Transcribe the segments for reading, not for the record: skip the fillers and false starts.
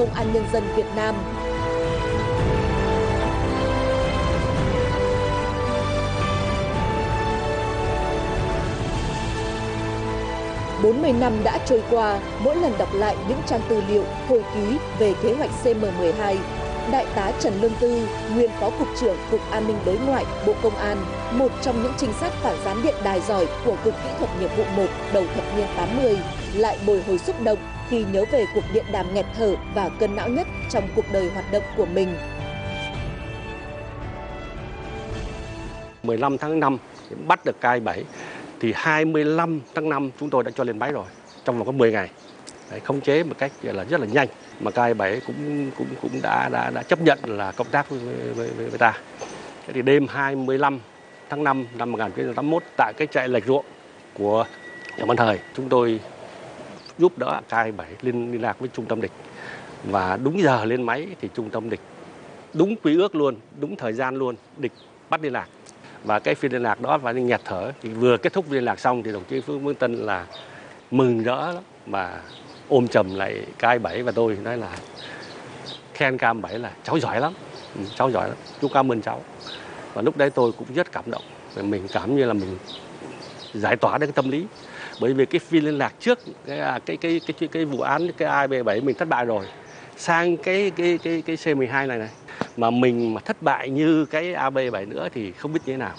Công an Nhân dân Việt Nam. 40 năm đã trôi qua, mỗi lần đọc lại những trang tư liệu, hồi ký về kế hoạch CM12, Đại tá Trần Lương Tư, nguyên Phó Cục trưởng Cục An ninh Đối ngoại, Bộ Công an, một trong những trinh sát phản gián điện đài giỏi của Cục Kỹ thuật Nghiệp vụ 1 đầu thập niên 80, lại bồi hồi xúc động khi nhớ về cuộc điện đàm nghẹt thở và cơn não nhất trong cuộc đời hoạt động của mình. 15 tháng 5 bắt được K27 thì 25 tháng 5 chúng tôi đã cho lên máy rồi, trong vòng có 10 ngày. Đấy, khống chế một cách rất là nhanh, mà K27 cũng đã chấp nhận là cộng tác với ta. Thế thì đêm 25 tháng 5 năm 1981 tại cái trại lệch ruộng của Trần Văn Thời, chúng tôi giúp đỡ K27 liên lạc với trung tâm địch, và đúng giờ lên máy thì trung tâm địch đúng quy ước luôn, đúng thời gian luôn, địch bắt liên lạc. Và cái phiên liên lạc đó và nghẹt thở, thì vừa kết thúc liên lạc xong thì đồng chí Phương Tân là mừng rỡ lắm, mà ôm chầm lại K27 và tôi nói là khen K27 là cháu giỏi lắm, cháu giỏi lắm, chú cảm ơn cháu. Và lúc đấy tôi cũng rất cảm động, mình cảm như là mình giải tỏa được cái tâm lý, bởi vì cái phiên liên lạc trước cái vụ án cái A27 mình thất bại rồi, sang cái C12 này mà mình mà thất bại như cái AB7 nữa thì không biết như thế nào.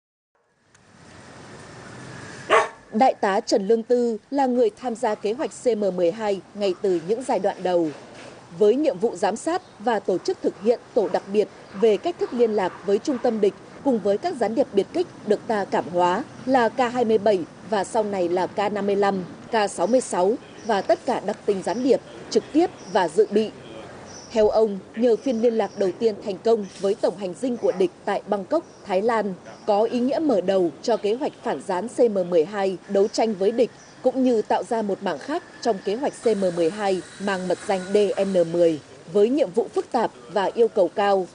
Đại tá Trần Lương Tư là người tham gia kế hoạch CM12 ngay từ những giai đoạn đầu. Với nhiệm vụ giám sát và tổ chức thực hiện tổ đặc biệt về cách thức liên lạc với trung tâm địch cùng với các gián điệp biệt kích được ta cảm hóa là K27 và sau này là K55, K66 và tất cả đặc tình gián điệp, trực tiếp và dự bị. Theo ông, nhờ phiên liên lạc đầu tiên thành công với tổng hành dinh của địch tại Bangkok, Thái Lan, có ý nghĩa mở đầu cho kế hoạch phản gián CM12 đấu tranh với địch, cũng như tạo ra một mảng khác trong kế hoạch CM12 mang mật danh DN10 với nhiệm vụ phức tạp và yêu cầu cao.